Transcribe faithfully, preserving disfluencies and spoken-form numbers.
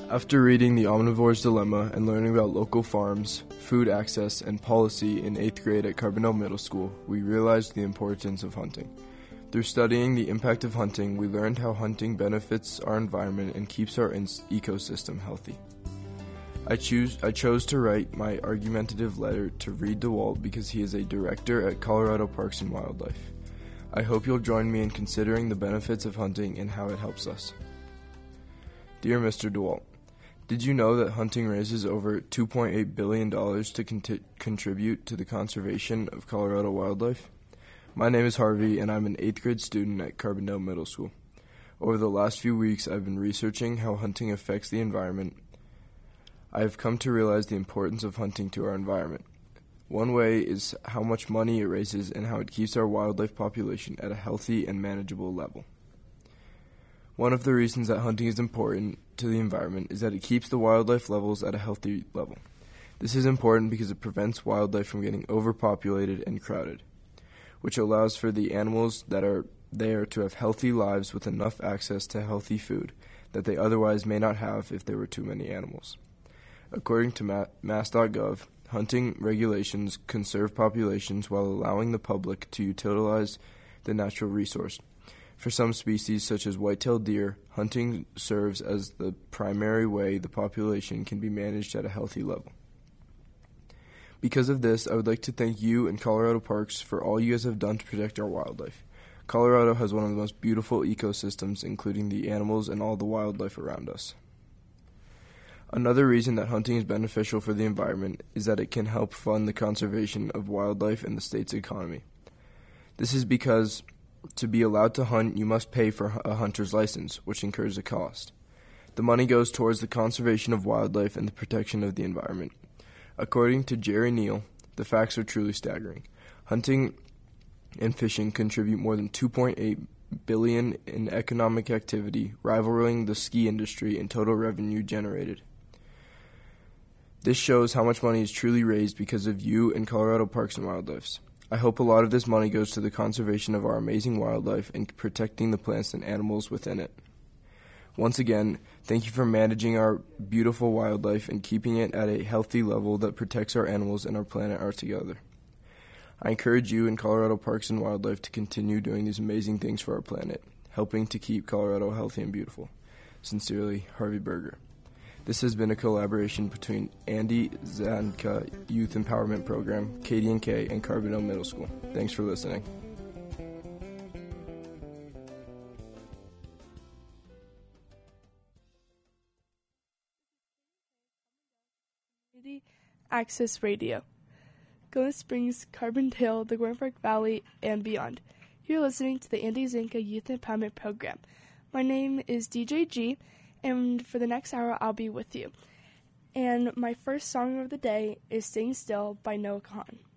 After reading The Omnivore's Dilemma and learning about local farms, food access, and policy in eighth grade at Carbondale Middle School, we realized the importance of hunting. Through studying the impact of hunting, we learned how hunting benefits our environment and keeps our in- ecosystem healthy. I choose I chose to write my argumentative letter to Reed DeWalt because he is a director at Colorado Parks and Wildlife. I hope you'll join me in considering the benefits of hunting and how it helps us. Dear Mister DeWalt, did you know that hunting raises over two point eight billion dollars to cont- contribute to the conservation of Colorado wildlife? My name is Harvey, and I'm an eighth grade student at Carbondale Middle School. Over the last few weeks, I've been researching how hunting affects the environment. I have come to realize the importance of hunting to our environment. One way is how much money it raises and how it keeps our wildlife population at a healthy and manageable level. One of the reasons that hunting is important to the environment is that it keeps the wildlife levels at a healthy level. This is important because it prevents wildlife from getting overpopulated and crowded, which allows for the animals that are there to have healthy lives with enough access to healthy food that they otherwise may not have if there were too many animals. According to mass dot gov, hunting regulations conserve populations while allowing the public to utilize the natural resource. For some species, such as white-tailed deer, hunting serves as the primary way the population can be managed at a healthy level. Because of this, I would like to thank you and Colorado Parks for all you guys have done to protect our wildlife. Colorado has one of the most beautiful ecosystems, including the animals and all the wildlife around us. Another reason that hunting is beneficial for the environment is that it can help fund the conservation of wildlife and the state's economy. This is because to be allowed to hunt, you must pay for a hunter's license, which incurs a cost. The money goes towards the conservation of wildlife and the protection of the environment. According to Jerry Neal, the facts are truly staggering. Hunting and fishing contribute more than two point eight billion dollars in economic activity, rivaling the ski industry in total revenue generated. This shows how much money is truly raised because of you and Colorado Parks and Wildlife. I hope a lot of this money goes to the conservation of our amazing wildlife and protecting the plants and animals within it. Once again, thank you for managing our beautiful wildlife and keeping it at a healthy level that protects our animals and our planet are together. I encourage you and Colorado Parks and Wildlife to continue doing these amazing things for our planet, helping to keep Colorado healthy and beautiful. Sincerely, Harvey Berger. This has been a collaboration between Andy Zanka Youth Empowerment Program, K D N K, and Carbondale Middle School. Thanks for listening. Community Access Radio. Glen Springs, Carbondale, the Grand Park Valley, and beyond. You're listening to the Andy Zanka Youth Empowerment Program. My name is D J G, and for the next hour, I'll be with you. And my first song of the day is Staying Still by Noah Kahan.